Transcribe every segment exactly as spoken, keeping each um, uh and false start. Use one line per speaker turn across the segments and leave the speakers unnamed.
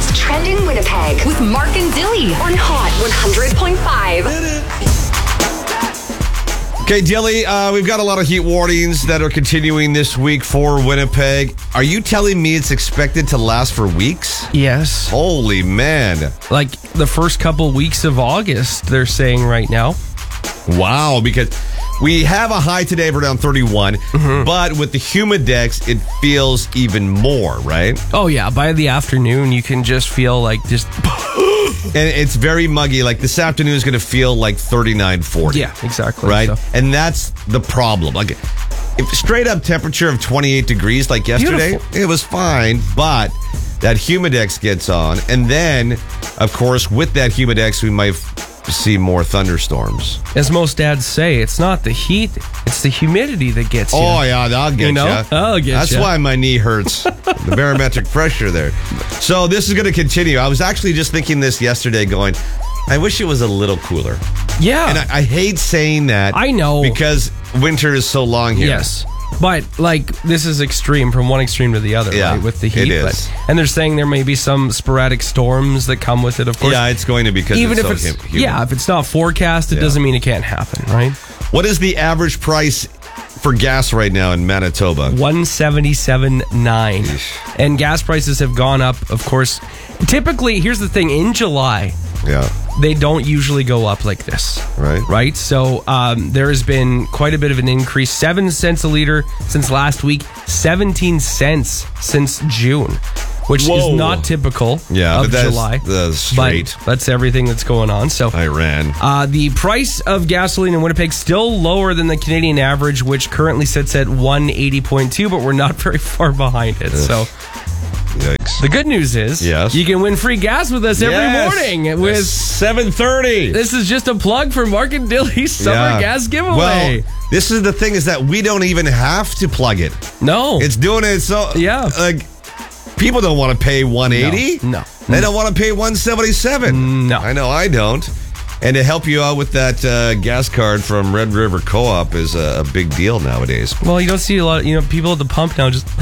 What's trending Winnipeg with Mark and Dilly on Hot one hundred point five.
Okay, Dilly, uh, we've got a lot of heat warnings that are continuing this week for Winnipeg. Are you telling me it's expected to last for weeks?
Yes.
Holy man.
Like the first couple weeks of August, they're saying right now.
Wow, because we have a high today of around thirty-one, mm-hmm. but with the Humidex, it feels even more, right?
Oh, yeah. By the afternoon, you can just feel like just...
And it's very muggy. Like this afternoon is going to feel like thirty-nine, forty.
Yeah, exactly.
Right?
So.
And that's the problem. Like if straight up temperature of twenty-eight degrees like yesterday, Beautiful. It was fine, but that Humidex gets on. And then, of course, with that Humidex, we might see more thunderstorms.
As most dads say, it's not the heat, it's the humidity that gets you.
Oh, yeah, that'll get
you. Know?
ya.
I'll get
That's
ya.
why my knee hurts. The barometric pressure there. So this is going to continue. I was actually just thinking this yesterday going, I wish it was a little cooler.
Yeah.
And I, I hate saying that.
I know.
Because winter is so long here.
Yes. But, like, this is extreme from one extreme to the other,
yeah,
right? With the heat.
It is.
But, and they're saying there may be some sporadic storms that come with it, of course.
Yeah, it's going to be because
Even
it's
if
so
it's,
humid.
Yeah, if it's not forecast, it
yeah.
doesn't mean it can't happen, right?
What is the average price for gas right now in Manitoba?
one seventy-seven point nine. And gas prices have gone up, of course. Typically, here's the thing, in July,
yeah,
they don't usually go up like this.
Right.
Right? So um, there has been quite a bit of an increase. Seven cents a liter since last week. seventeen cents since June, which
Whoa.
is not typical
yeah,
of
but that's,
July.
That's straight.
But that's everything that's going on. So
Iran.
Uh, the price of gasoline in Winnipeg still lower than the Canadian average, which currently sits at one eighty point two, but we're not very far behind it. Ugh. So...
Yikes.
The good news is
yes.
you can win free gas with us every
yes.
morning with
seven thirty.
This is just a plug for Mark and Dilly's summer
yeah.
gas giveaway.
Well, this is the thing is that we don't even have to plug it.
No.
It's doing it so
yeah.
like people don't want to pay one eighty.
No. no.
They don't want to pay one seventy-seven.
No.
I know I don't. And to help you out with that uh, gas card from Red River Co-op is a, a big deal nowadays.
Well, you don't see a lot of, you know, people at the pump now just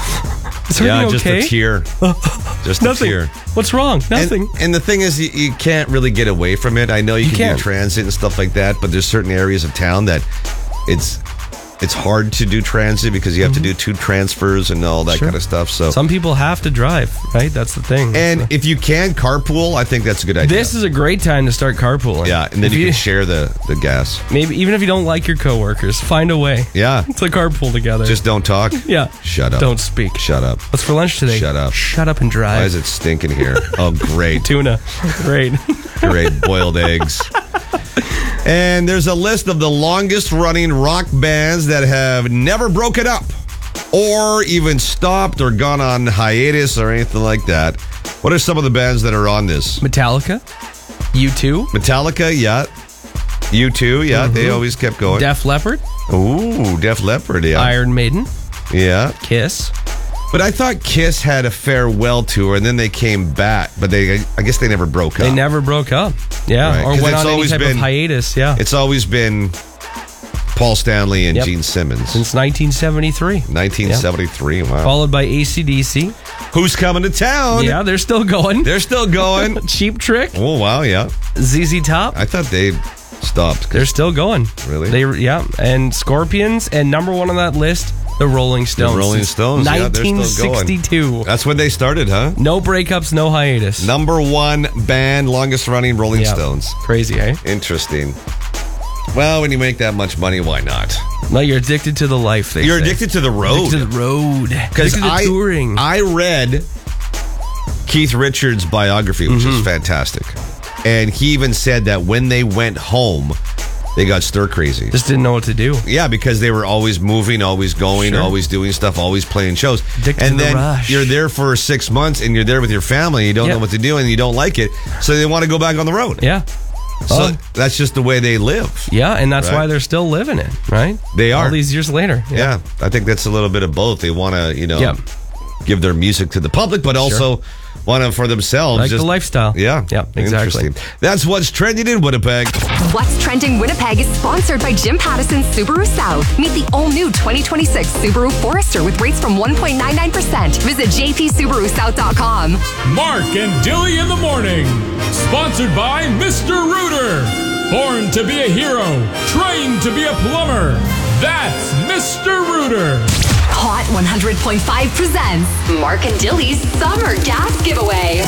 Is
yeah,
everything
just
okay?
a tear. Just
Nothing.
a tear.
What's wrong? Nothing.
And, and the thing is, you, you can't really get away from it. I know you,
you
can
can't.
do transit and stuff like that, but there's certain areas of town that it's it's hard to do transit because you have mm-hmm. to do two transfers and all that
sure.
kind of stuff. So
some people have to drive, right? That's the thing.
And
so.
if you can carpool, I think that's a good idea.
This is a great time to start carpooling.
Yeah, and then you, you can share the, the gas.
Maybe even if you don't like your coworkers, find a way.
Yeah.
To carpool together.
Just don't talk.
Yeah.
Shut up.
Don't speak.
Shut up.
What's for lunch today?
Shut up.
Shut up and drive.
Why is it stinking here? Oh, great.
Tuna. Great.
Great. Boiled eggs. And there's a list of the longest running rock bands that have never broken up or even stopped or gone on hiatus or anything like that. What are some of the bands that are on this?
Metallica, U two.
Metallica, yeah. U two, yeah. Mm-hmm. They always kept going.
Def Leppard.
Ooh, Def Leppard, yeah.
Iron Maiden.
Yeah.
Kiss.
But I thought Kiss had a farewell tour, and then they came back. But they, I guess they never broke up.
They never broke up. Yeah,
right.
or went on any type
been,
of hiatus. Yeah,
it's always been Paul Stanley and
yep.
Gene Simmons
since nineteen seventy-three.
nineteen seventy-three. Yep. Wow.
Followed by A C D C.
Who's coming to town?
Yeah, they're still going.
They're still going.
Cheap Trick.
Oh wow, yeah.
Z Z Top.
I thought they stopped.
They're still going.
Really?
They yeah, and Scorpions, and number one on that list, the Rolling Stones.
The Rolling Stones,
nineteen sixty-two.
Yeah, they're still going. That's when they started, huh?
No breakups, no hiatus.
Number one band, longest running Rolling
yep.
Stones.
Crazy, eh?
Interesting. Well, when you make that much money, why not?
No, you're addicted to the life. They
you're
say.
addicted to the road.
Addicted to the road.
Because I,
touring.
I read Keith Richards' biography, which mm-hmm. is fantastic. And he even said that when they went home, they got stir crazy.
Just didn't know what to do.
Yeah, because they were always moving, always going, sure. always doing stuff, always playing shows.
Addicted
and
to
then
the rush.
You're there for six months and you're there with your family. You don't
yep.
know what to do and you don't like it. So they want to go back on the road.
Yeah.
So
oh.
that's just the way they live.
Yeah, and that's
right?
why they're still living it, right?
They are.
All these years later.
Yeah. yeah, I think that's a little bit of both. They want to, you know,
yeah.
give their music to the public, but also want to for themselves.
Like
just,
the lifestyle.
Yeah.
Yeah, exactly.
Interesting. That's what's trending in Winnipeg.
What's Trending Winnipeg is sponsored by Jim Pattison Subaru South. Meet the all-new twenty twenty-six Subaru Forester with rates from one point nine nine percent. Visit j p subaru south dot com.
Mark and Dilly in the morning. Sponsored by Mister Rooter. Born to be a hero, trained to be a plumber. That's Mister Rooter.
Hot one hundred point five presents Mark and Dilly's Summer Gas Giveaway.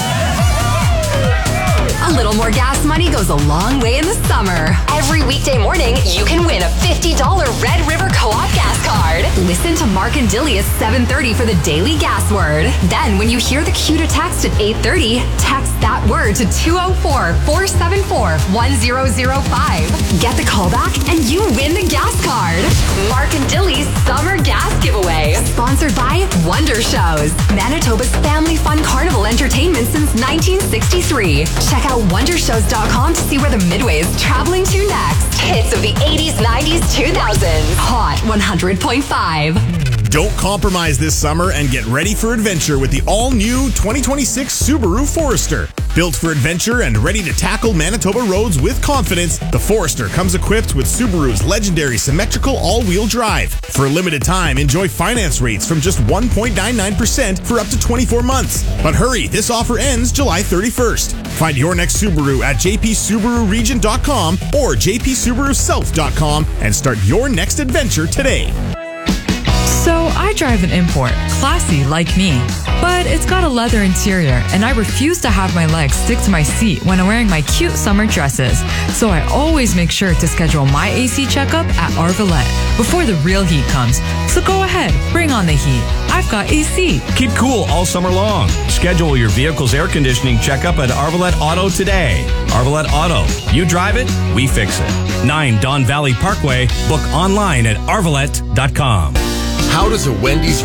A little more gas money goes a long way in the summer. Every weekday morning, you can win a fifty dollars Red River Co-op gas card. Listen to Mark and Dilly at seven thirty for the daily gas word. Then, when you hear the cue to text at eight thirty, text that word to two oh four, four seven four, one oh oh five. Get the call back and you win the gas card. Mark and Dilly's Summer Gas Giveaway. Sponsored by Wonder Shows, Manitoba's family fun carnival entertainment since nineteen sixty-three. Check out wonder shows dot com to see where the Midway is traveling to next. Hits of the eighties, nineties, two thousands. Hot one hundred point five.
Don't compromise this summer and get ready for adventure with the all-new twenty twenty-six Subaru Forester. Built for adventure and ready to tackle Manitoba roads with confidence, the Forester comes equipped with Subaru's legendary symmetrical all-wheel drive. For a limited time, enjoy finance rates from just one point nine nine percent for up to twenty-four months. But hurry, this offer ends July thirty-first. Find your next Subaru at j p subaru region dot com or j p subaru south dot com and start your next adventure today.
So I drive an import, classy like me, but it's got a leather interior and I refuse to have my legs stick to my seat when I'm wearing my cute summer dresses. So I always make sure to schedule my A C checkup at Arvalette before the real heat comes. So go ahead, bring on the heat. I've got A C.
Keep cool all summer long. Schedule your vehicle's air conditioning checkup at Arvalette Auto today. Arvalette Auto. You drive it, we fix it. nine Don Valley Parkway. Book online at arvalette dot com.
How does a Wendy's